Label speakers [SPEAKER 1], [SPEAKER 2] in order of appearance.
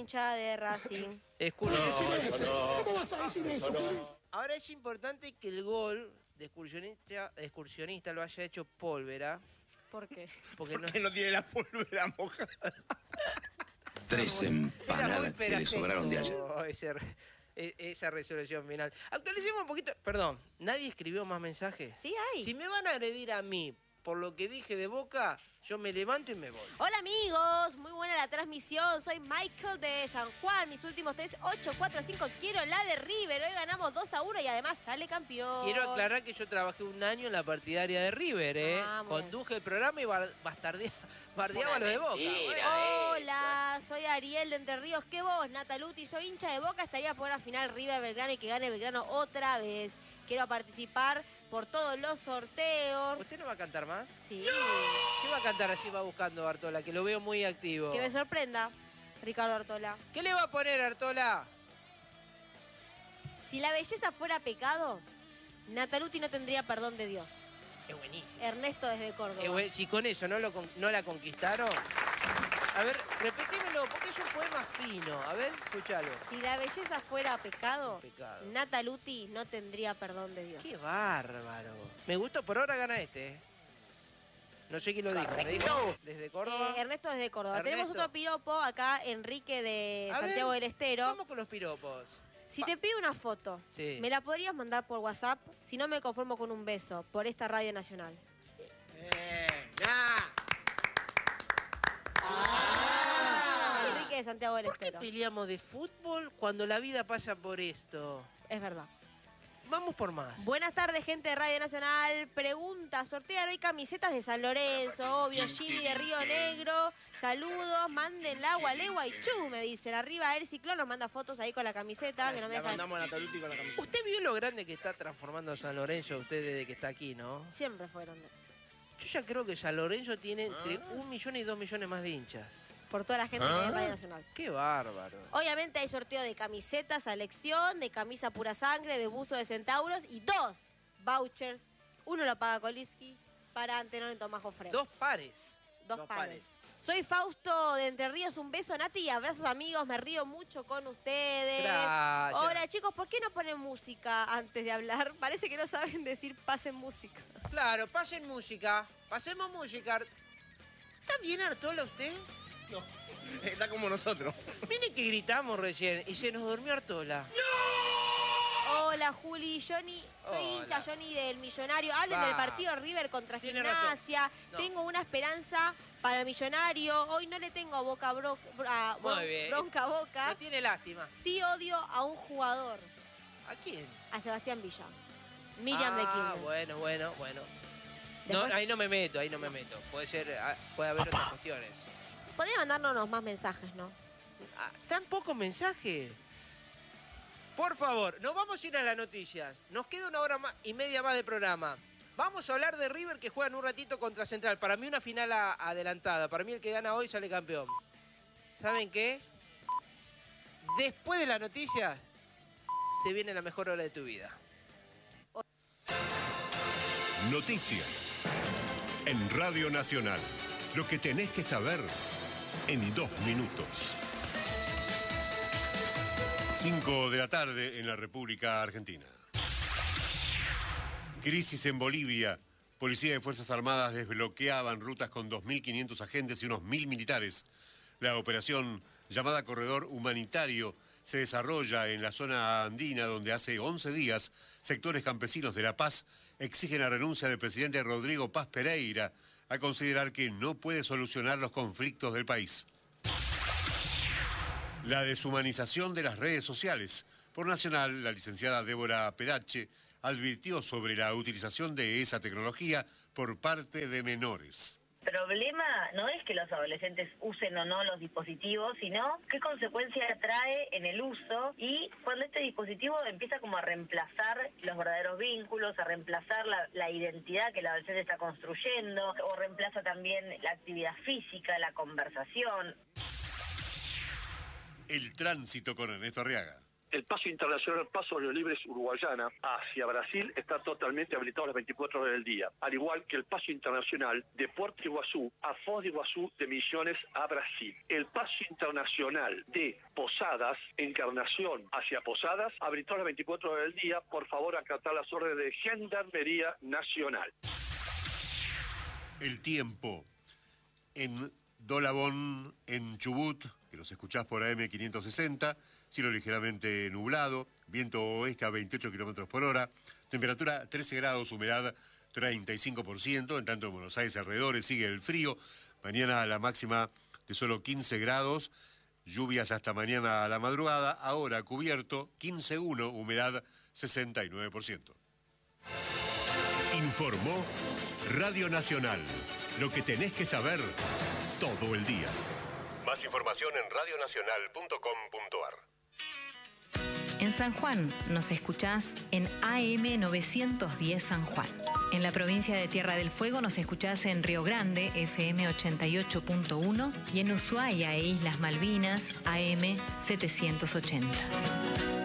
[SPEAKER 1] hincha de Racing.
[SPEAKER 2] ¿Cómo vas a decir eso?
[SPEAKER 3] Ahora es importante que el gol de excursionista lo haya hecho Pólvora.
[SPEAKER 1] ¿Por qué?
[SPEAKER 3] Porque
[SPEAKER 4] ¿Por qué no tiene la pólvora mojada?
[SPEAKER 5] 3 empanadas que le sobraron de ayer.
[SPEAKER 3] Esa resolución final. Actualicemos un poquito. Perdón, ¿nadie escribió más mensajes?
[SPEAKER 1] Sí, hay.
[SPEAKER 3] Si me van a agredir a mí por lo que dije de Boca, yo me levanto y me voy.
[SPEAKER 1] Hola amigos, muy buena la transmisión. Soy Michael de San Juan. Mis últimos 3, 8, 4, 5. Quiero la de River. Hoy ganamos 2-1 y además sale campeón.
[SPEAKER 3] Quiero aclarar que yo trabajé un año en la partidaria de River, Conduje el programa y bardeaba lo de Boca.
[SPEAKER 1] Hola, soy Ariel de Entre Ríos. ¿Qué vos, Nataluti? Soy hincha de Boca. Estaría por la final River-Belgrano y que gane Belgrano otra vez. Quiero participar por todos los sorteos.
[SPEAKER 3] ¿Usted no va a cantar más?
[SPEAKER 1] Sí.
[SPEAKER 3] ¿Qué va a cantar así? Va buscando Artola, que lo veo muy activo.
[SPEAKER 1] Que me sorprenda, Ricardo Artola.
[SPEAKER 3] ¿Qué le va a poner, Artola?
[SPEAKER 1] Si la belleza fuera pecado, Nataluti no tendría perdón de Dios.
[SPEAKER 3] Es buenísimo.
[SPEAKER 1] Ernesto desde Córdoba.
[SPEAKER 3] Si con eso no la conquistaron... A ver, repetímelo, porque es un poema fino. A ver, escúchalo.
[SPEAKER 1] Si la belleza fuera pecado, Nataluti no tendría perdón de Dios.
[SPEAKER 3] ¡Qué bárbaro! Me gustó, por ahora gana este. No sé quién lo dijo. ¿Me dijo desde Córdoba?
[SPEAKER 1] Ernesto desde Córdoba.
[SPEAKER 3] Ernesto.
[SPEAKER 1] Tenemos otro piropo acá, Enrique de
[SPEAKER 3] A
[SPEAKER 1] Santiago
[SPEAKER 3] ver,
[SPEAKER 1] del Estero.
[SPEAKER 3] Vamos con los piropos.
[SPEAKER 1] Si te pido una foto,
[SPEAKER 3] Sí.
[SPEAKER 1] ¿me la podrías mandar por WhatsApp? Si no, me conformo con un beso por esta radio nacional.
[SPEAKER 4] ¡Ya!
[SPEAKER 1] Enrique de Santiago del
[SPEAKER 3] ¿Por qué
[SPEAKER 1] Estero.
[SPEAKER 3] peleamos de fútbol cuando la vida pasa por esto?
[SPEAKER 1] Es verdad.
[SPEAKER 3] Vamos por más.
[SPEAKER 1] Buenas tardes, gente de Radio Nacional. Pregunta, sortean hoy camisetas de San Lorenzo, obvio, Jimmy de Río Negro. Saludos, manden la Gualegua y Chu, me dicen. Arriba el ciclón nos manda fotos ahí con la camiseta, que no me
[SPEAKER 4] La
[SPEAKER 1] dejan.
[SPEAKER 4] mandamos a Nataluti con la camiseta.
[SPEAKER 3] Usted vio lo grande que está transformando San Lorenzo usted desde que está aquí, ¿no?
[SPEAKER 1] Siempre fueron.
[SPEAKER 3] Yo ya creo que San Lorenzo tiene entre 1 millón y 2 millones más de hinchas.
[SPEAKER 1] Por toda la gente de Radio Nacional.
[SPEAKER 3] ¡Qué bárbaro!
[SPEAKER 1] Obviamente hay sorteo de camisetas a elección, de camisa pura sangre, de buzo de centauros y 2 vouchers. Uno lo paga Kolitsky para Antenor y Tomás Jofre.
[SPEAKER 3] 2 pares.
[SPEAKER 1] 2 pares. Soy Fausto de Entre Ríos, un beso Nati y abrazos amigos, me río mucho con ustedes.
[SPEAKER 3] Gracias.
[SPEAKER 1] Hola chicos, ¿por qué no ponen música antes de hablar? Parece que no saben decir pasen música.
[SPEAKER 3] Claro, pasen música. Pasemos música. ¿Está bien, Artola, usted?
[SPEAKER 4] No, está como nosotros.
[SPEAKER 3] Miren que gritamos recién y se nos durmió Artola.
[SPEAKER 1] Hola Juli, Johnny, soy hincha Johnny del Millonario. Hablen del partido River contra
[SPEAKER 3] Tiene
[SPEAKER 1] Gimnasia.
[SPEAKER 3] razón. No.
[SPEAKER 1] Tengo una esperanza para el Millonario. Hoy no le tengo a Boca
[SPEAKER 3] Muy bien.
[SPEAKER 1] bronca a Boca.
[SPEAKER 3] No tiene lástima.
[SPEAKER 1] Sí odio a un jugador,
[SPEAKER 3] ¿A quién?
[SPEAKER 1] a Sebastián Villa. Miriam de Quilmes.
[SPEAKER 3] Bueno. No,
[SPEAKER 1] Después-
[SPEAKER 3] ahí no me meto. Puede haber otras cuestiones.
[SPEAKER 1] Podría mandarnos más mensajes, ¿no?
[SPEAKER 3] ¿Tan poco mensaje? Por favor, nos vamos a ir a las noticias. Nos queda 1 hora y media más de programa. Vamos a hablar de River que juegan un ratito contra Central. Para mí una final adelantada. Para mí el que gana hoy sale campeón. ¿Saben qué? Después de las noticias se viene la mejor hora de tu vida.
[SPEAKER 6] Noticias. En Radio Nacional. Lo que tenés que saber en 2 minutos. 5 de la tarde en la República Argentina. Crisis en Bolivia. Policía y Fuerzas Armadas desbloqueaban rutas con 2.500 agentes y unos 1.000 militares. La operación, llamada Corredor Humanitario, se desarrolla en la zona andina donde hace 11 días sectores campesinos de La Paz exigen la renuncia del presidente Rodrigo Paz Pereira al considerar que no puede solucionar los conflictos del país. La deshumanización de las redes sociales. Por Nacional, la licenciada Débora Perache advirtió sobre la utilización de esa tecnología por parte de menores.
[SPEAKER 7] El problema no es que los adolescentes usen o no los dispositivos, sino qué consecuencias trae en el uso y cuando este dispositivo empieza como a reemplazar los verdaderos vínculos, a reemplazar la identidad que el adolescente está construyendo, o reemplaza también la actividad física, la conversación.
[SPEAKER 6] El tránsito con Ernesto Arriaga.
[SPEAKER 8] El paso internacional Paso de los Libres Uruguayana hacia Brasil está totalmente habilitado las 24 horas del día, al igual que el paso internacional de Puerto Iguazú a Foz de Iguazú de Misiones a Brasil. El paso internacional de Posadas, Encarnación hacia Posadas, habilitado las 24 horas del día. Por favor, acatar las órdenes de Gendarmería Nacional.
[SPEAKER 6] El tiempo en Dolabón, en Chubut, que los escuchás por AM 560, cielo ligeramente nublado, viento oeste a 28 kilómetros por hora, temperatura 13 grados, humedad 35%, en tanto en Buenos Aires alrededores sigue el frío, mañana la máxima de solo 15 grados, lluvias hasta mañana a la madrugada, ahora cubierto 15,1, humedad 69%.
[SPEAKER 9] Informó Radio Nacional, lo que tenés que saber todo el día. Más información en radionacional.com.ar.
[SPEAKER 10] En San Juan nos escuchás en AM 910 San Juan. En la provincia de Tierra del Fuego nos escuchás en Río Grande, FM 88.1, y en Ushuaia e Islas Malvinas, AM 780.